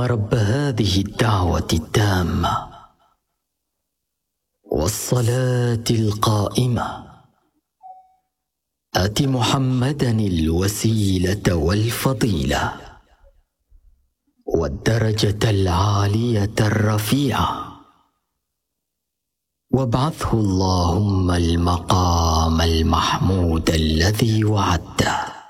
رب هذه الدعوة التامة والصلاة القائمة آت محمدا الوسيلة والفضيلة والدرجة العالية الرفيعة وابعثه اللهم المقام المحمود الذي وعدته.